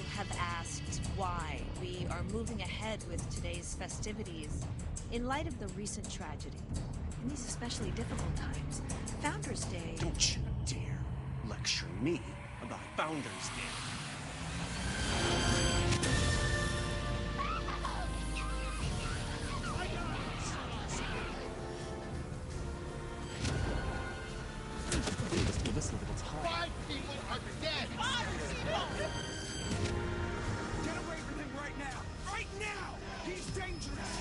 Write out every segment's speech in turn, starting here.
have asked why we are moving ahead with today's festivities in light of the recent tragedy. In these especially difficult times, Founders Day... Don't you dare lecture me about Founders Day. Give us a little time. 5 people are dead! 5 people! Get away from him right now! Right now! He's dangerous!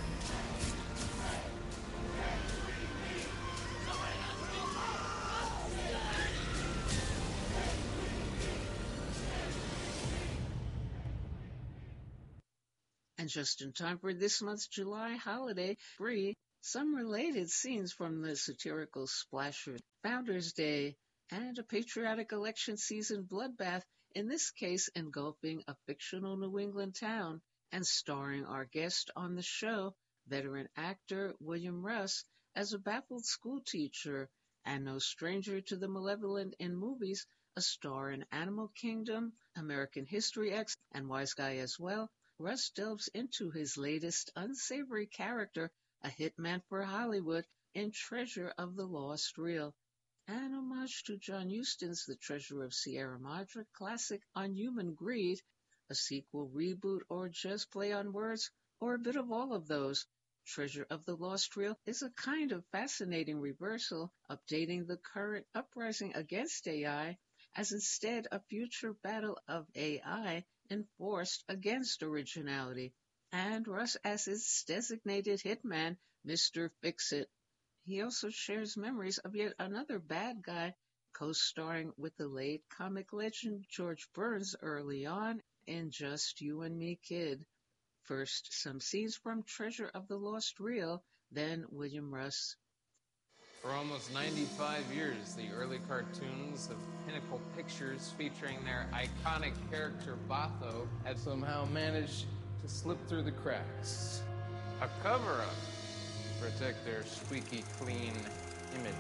And just in time for this month's July holiday spree, some related scenes from the satirical splasher Founders Day and a patriotic election season bloodbath, in this case engulfing a fictional New England town and starring our guest on the show, veteran actor William Russ, as a baffled schoolteacher and no stranger to the malevolent in movies, a star in Animal Kingdom, American History X, and Wise Guy as well. Russ delves into his latest unsavory character, a hitman for Hollywood, in Treasure of the Lost Reel. An homage to John Huston's The Treasure of Sierra Madre classic on human greed, a sequel, reboot, or just play on words, or a bit of all of those. Treasure of the Lost Reel is a kind of fascinating reversal, updating the current uprising against AI as instead a future battle of AI enforced against originality, and Russ as its designated hitman, Mr. Fix-It. He also shares memories of yet another bad guy, co-starring with the late comic legend George Burns early on in Just You and Me, Kid. First, some scenes from Treasure of the Lost Reel, then William Russ. For almost 95 years, the early cartoons of Pinnacle Pictures featuring their iconic character Botho had somehow managed to slip through the cracks. A cover-up to protect their squeaky clean image.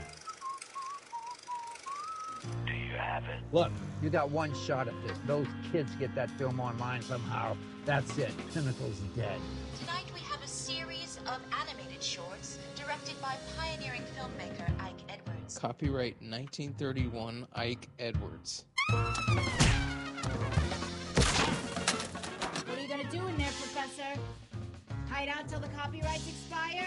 Do you have it? Look, you got one shot at this. Those kids get that film online somehow. That's it. Pinnacle's dead. Tonight we have a series of animated shorts directed by pioneering filmmaker Ike Edwards. Copyright 1931 Ike Edwards. What are you gonna do in there, Professor? Hide out till the copyrights expire?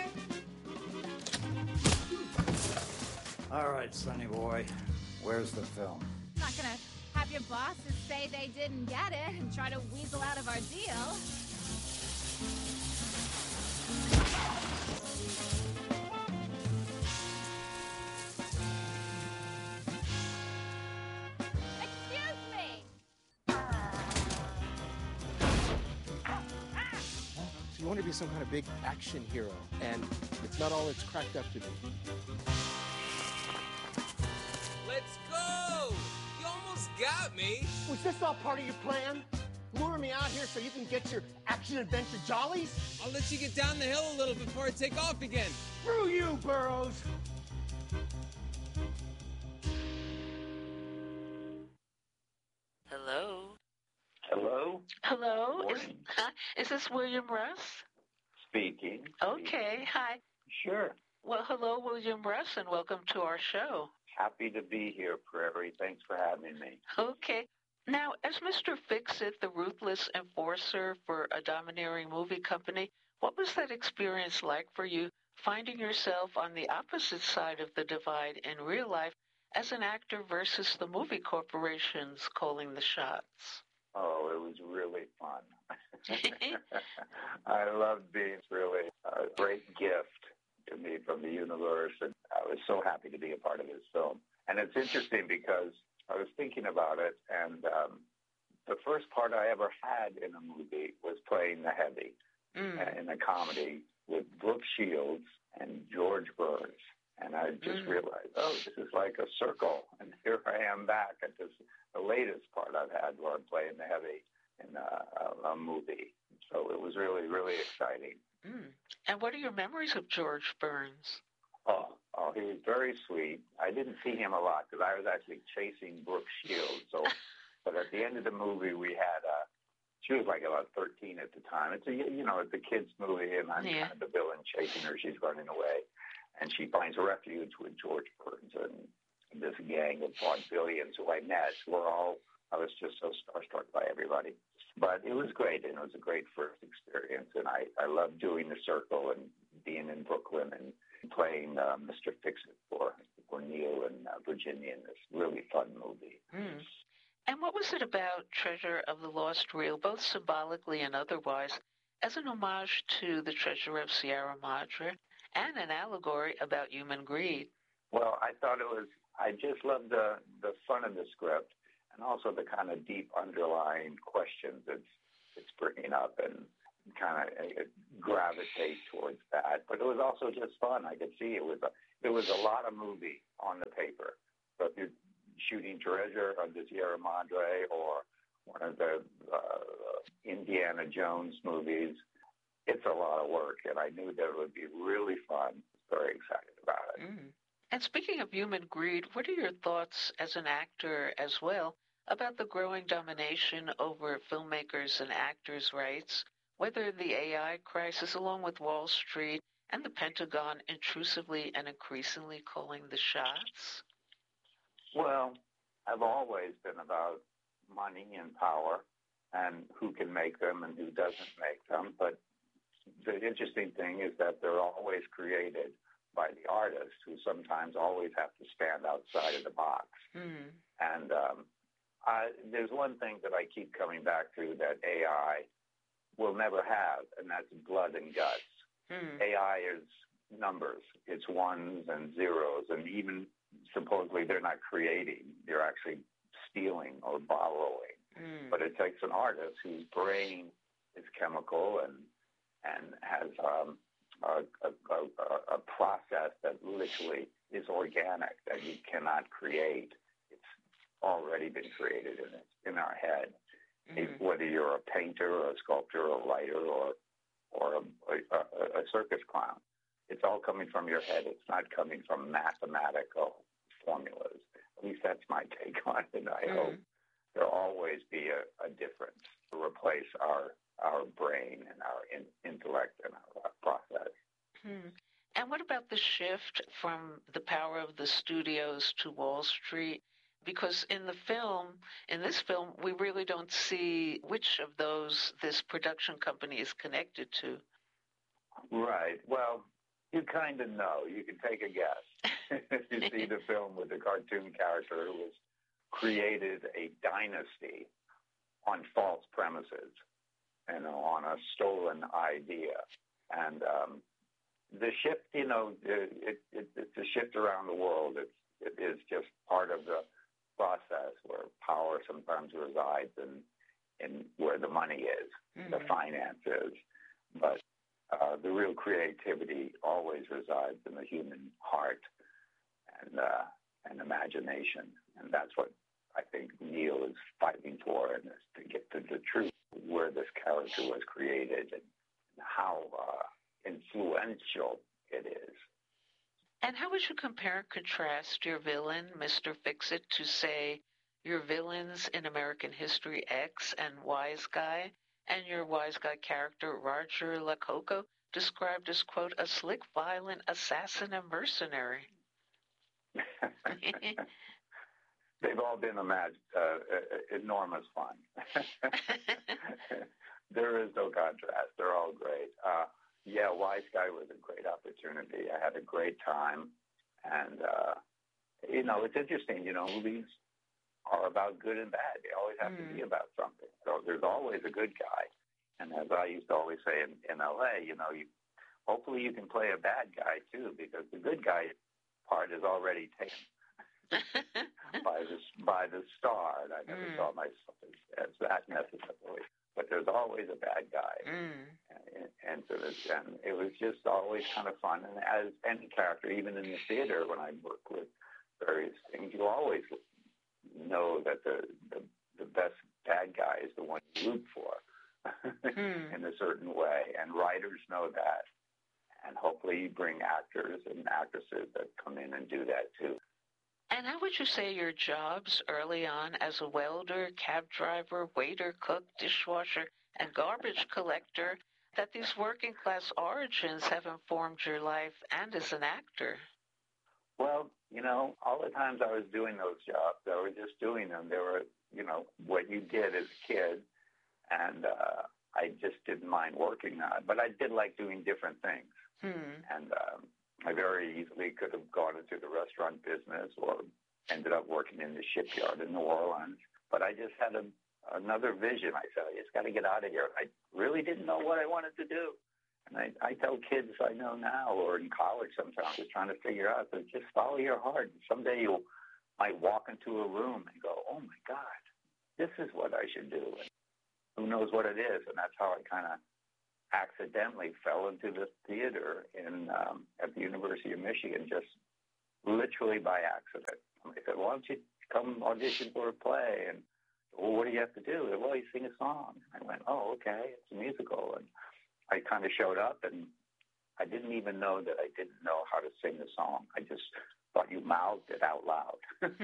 All right, Sonny boy. Where's the film? I'm not gonna have your bosses say they didn't get it and try to weasel out of our deal. Excuse me! So you want to be some kind of big action hero, and it's not all it's cracked up to be. Let's go! You almost got me! Was this all part of your plan? Lure me out here so you can get your action-adventure jollies? I'll let you get down the hill a little before I take off again. Screw you, Burroughs! Hello? Hello? Hello? Morning. Is this William Russ? Speaking. Okay, hi. Sure. Well, hello, William Russ, and welcome to our show. Happy to be here, Prairie. Thanks for having me. Okay. Now, as Mr. Fix-It, the ruthless enforcer for a domineering movie company, what was that experience like for you, finding yourself on the opposite side of the divide in real life as an actor versus the movie corporations calling the shots? Oh, it was really fun. I loved being really a great gift to me from the universe, and I was so happy to be a part of this film. And it's interesting because I was thinking about it, and the first part I ever had in a movie was playing the heavy in a comedy with Brooke Shields and George Burns. And I just realized, oh, this is like a circle. And here I am back at this, the latest part I've had where I'm playing the heavy in a movie. So it was really, really exciting. And what are your memories of George Burns? Oh, he was very sweet. I didn't see him a lot because I was actually chasing Brooke Shields. So But at the end of the movie, we had she was like about 13 at the time. It's it's a kids movie, and I'm kind of the villain chasing her. She's running away, and she finds refuge with George Burns and this gang of vaudevillians who I met. I was just so starstruck by everybody. But it was great, and it was a great first experience. And I loved doing The Circle and being in Brooklyn and playing Mr. Fix-It for Neil and Virginia in this really fun movie. Mm. And what was it about Treasure of the Lost Reel, both symbolically and otherwise, as an homage to the treasure of Sierra Madre and an allegory about human greed? Well, I just loved the fun of the script and also the kind of deep underlying questions it's bringing up, and kind of gravitate towards that. But it was also just fun. I could see it was a lot of movie on the paper. So if you're shooting Treasure of the Sierra Madre or one of the Indiana Jones movies, it's a lot of work, and I knew that it would be really fun. Very excited about it. Mm. And speaking of human greed, what are your thoughts as an actor as well about the growing domination over filmmakers and actors' rights, whether the AI crisis along with Wall Street and the Pentagon intrusively and increasingly calling the shots? Well, I've always been about money and power and who can make them and who doesn't make them. But the interesting thing is that they're always created by the artists, who sometimes always have to stand outside of the box. Mm. And there's one thing that I keep coming back to that AI will never have, and that's blood and guts. Mm. AI is numbers. It's ones and zeros, and even supposedly they're not creating. They're actually stealing or borrowing. Mm. But it takes an artist whose brain is chemical and has a process that literally is organic, that you cannot create. It's already been created in our head. Mm. Whether you're a painter or a sculptor or a writer or a circus clown, it's all coming from your head. It's not coming from mathematical formulas. At least that's my take on it. And I hope there'll always be a difference to replace our brain and our intellect and our process. Hmm. And what about the shift from the power of the studios to Wall Street? Because in this film, we really don't see which of those this production company is connected to. Right. Well, you kind of know. You can take a guess. If you see the film with the cartoon character who has created a dynasty on false premises, on a stolen idea. And the shift, it's a shift around the world. It is just part of the process where power sometimes resides in where the money is, the finance is. But the real creativity always resides in the human heart and imagination. And that's what I think Neil is fighting for, and is to get to the truth, where this character was created and how influential it is. And how would you compare and contrast your villain, Mr. Fix-It, to, say, your villains in American History X and Wise Guy, and your Wise Guy character, Roger Lococo, described as, quote, a slick, violent assassin and mercenary? They've all been enormous fun. There is no contrast. They're all great. Wise Guy was a great opportunity. I had a great time. And, it's interesting, movies are about good and bad. They always have to be about something. So there's always a good guy. And as I used to always say in L.A., hopefully you can play a bad guy, too, because the good guy part is already taken by the star. And I never saw myself as that necessarily. But there's always a bad guy. And it was just always kind of fun. And as any character, even in the theater, when I work with various things, you always know that the best bad guy is the one you root for in a certain way. And writers know that. And hopefully you bring actors and actresses that come in and do that too. And how would you say your jobs early on as a welder, cab driver, waiter, cook, dishwasher, and garbage collector, that these working class origins have informed your life and as an actor? Well, all the times I was doing those jobs, I was just doing them. They were, what you did as a kid, and I just didn't mind working on it. But I did like doing different things. And I very easily could have gone into the restaurant business or ended up working in the shipyard in New Orleans. But I just had another vision. I said, I just got to get out of here. I really didn't know what I wanted to do. And I tell kids I know now, or in college sometimes, just trying to figure out that just follow your heart. Someday you might walk into a room and go, oh, my God, this is what I should do. And who knows what it is? And that's how I kind of accidentally fell into the theater at the University of Michigan, just literally by accident. And they said, why don't you come audition for a play? And, well, what do you have to do? Well, you sing a song. I went, oh, okay, it's a musical. And I kind of showed up, and I didn't even know that I didn't know how to sing the song. I just thought you mouthed it out loud.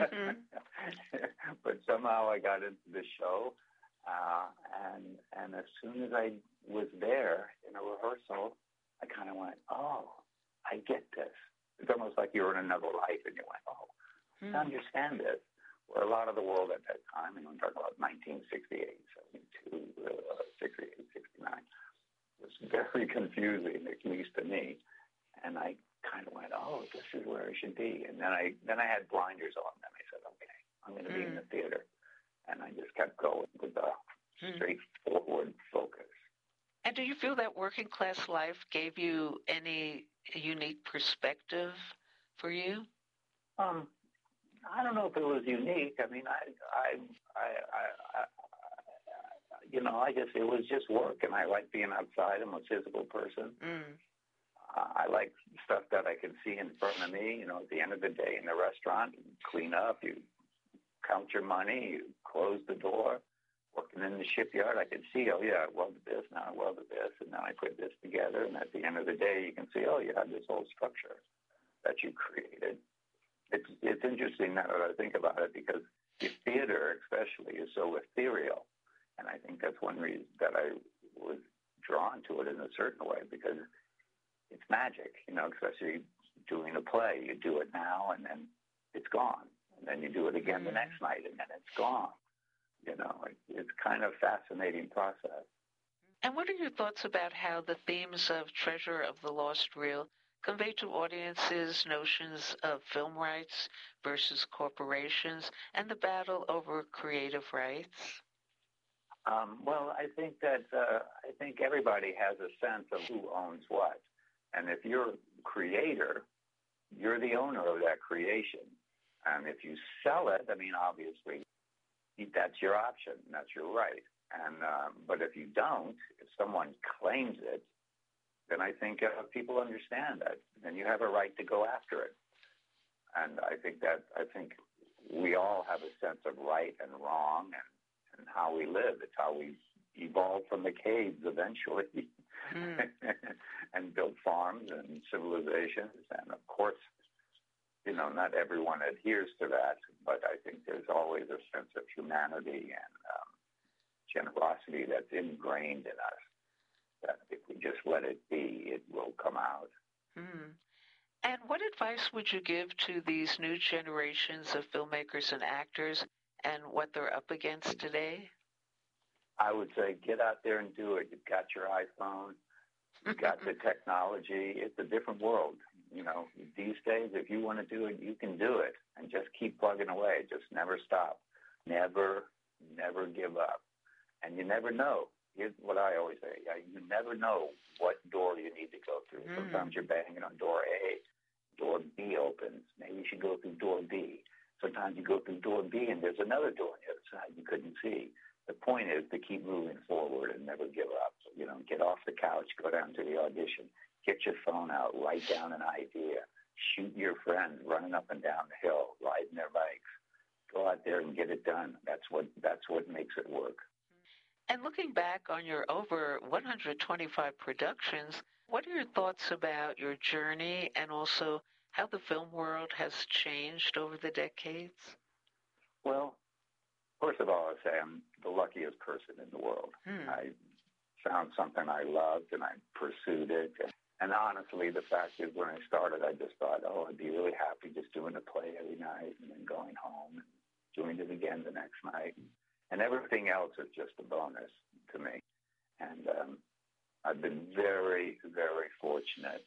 But somehow I got into the show, and as soon as I was there in a rehearsal, I kind of went, oh, I get this. It's almost like you were in another life, and you went, oh, I understand this. Where a lot of the world at that time, and I'm talking about 1968, 72, 68, 69, was very confusing, at least to me. And I kind of went, oh, this is where I should be. And then I had blinders on. And I said, okay, I'm going to be in the theater. And I just kept going with a straightforward focus. And do you feel that working class life gave you any unique perspective for you? I don't know if it was unique. I mean, it was just work, and I like being outside. I'm a physical person. I like stuff that I can see in front of me. At the end of the day in the restaurant, you clean up, you count your money, you close the door. Working in the shipyard, I could see, oh, yeah, I welded this, now I welded this, and then I put this together. And at the end of the day, you can see, oh, you have this whole structure that you created. It's interesting now that I think about it, because the theater especially is so ethereal. And I think that's one reason that I was drawn to it in a certain way, because it's magic, especially doing a play. You do it now, and then it's gone. And then you do it again the next night, and then it's gone. It's kind of fascinating process. And what are your thoughts about how the themes of Treasure of the Lost Reel convey to audiences notions of film rights versus corporations and the battle over creative rights? Well, I think that I think everybody has a sense of who owns what. And if you're a creator, you're the owner of that creation. And if you sell it, I mean, obviously, that's your option. That's your right. And but if you don't, if someone claims it, then I think people understand that, and you have a right to go after it. And I think we all have a sense of right and wrong, and how we live. It's how we evolved from the caves eventually, and built farms and civilizations. And of course, not everyone adheres to that, but I think there's always a sense of humanity and generosity that's ingrained in us, that if we just let it be, it will come out. And what advice would you give to these new generations of filmmakers and actors and what they're up against today? I would say get out there and do it. You've got your iPhone. You've got the technology. It's a different world. These days, if you want to do it, you can do it. And just keep plugging away. Just never stop. Never give up. And you never know. Here's what I always say. You never know what door you need to go through. Sometimes you're banging on door A. Door B opens. Maybe you should go through door B. Sometimes you go through door B and there's another door on the other side you couldn't see. The point is to keep moving forward and never give up. Get off the couch, go down to the audition, get your phone out, write down an idea, shoot your friends running up and down the hill, riding their bikes. Go out there and get it done. That's what makes it work. And looking back on your over 125 productions, what are your thoughts about your journey and also how the film world has changed over the decades? Well, first of all, I say I'm the luckiest person in the world. I found something I loved, and I pursued it. And honestly, the fact is, when I started, I just thought, oh, I'd be really happy just doing a play every night and then going home and doing it again the next night. And everything else is just a bonus to me. And I've been very, very fortunate.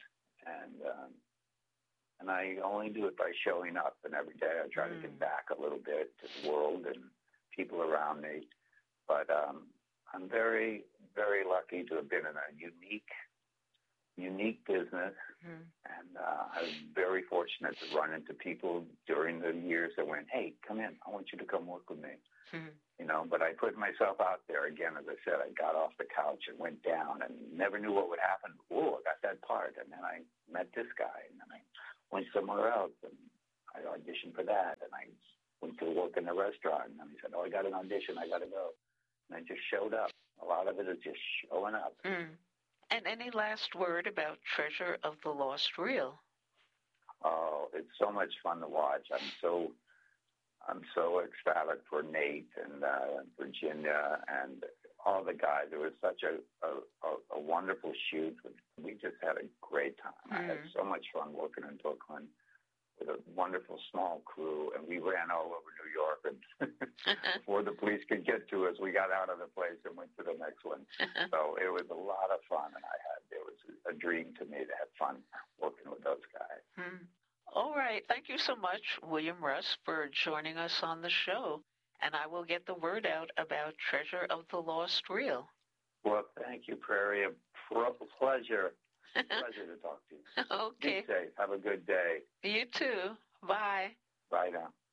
And I only do it by showing up. And every day I try to give back a little bit to the world and people around me. But I'm very, very lucky to have been in a unique business. And I was very fortunate to run into people during the years that went, hey, come in. I want you to come work with me. You know, but I put myself out there again. As I said, I got off the couch and went down and never knew what would happen. Oh, I got that part. And then I met this guy, and then I went somewhere else, and I auditioned for that. And I went to work in a restaurant, and then he said, oh, I got an audition. I got to go. And I just showed up. A lot of it is just showing up. And any last word about Treasure of the Lost Reel? Oh, it's so much fun to watch. I'm so ecstatic for Nate and Virginia and all the guys. It was such a wonderful shoot. We just had a great time. I had so much fun working in Brooklyn with a wonderful small crew, and we ran all over New York. And before the police could get to us, we got out of the place and went to the next one. So it was a lot of fun, and it was a dream to me to have fun working with those guys. All right. Thank you so much, William Russ, for joining us on the show. And I will get the word out about Treasure of the Lost Reel. Well, thank you, Prairie. A pleasure. Pleasure to talk to you. Okay. Be safe. Have a good day. You too. Bye. Bye now.